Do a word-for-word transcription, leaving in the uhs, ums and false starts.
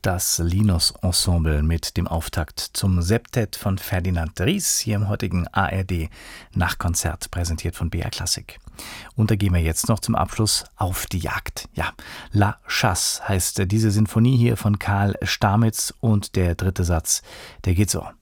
Das Linus Ensemble mit dem Auftakt zum Septett von Ferdinand Ries hier im heutigen A R D Nachkonzert, präsentiert von B R Klassik. Und da gehen wir jetzt noch zum Abschluss auf die Jagd. Ja, La Chasse heißt diese Sinfonie hier von Karl Stamitz und der dritte Satz, der geht so.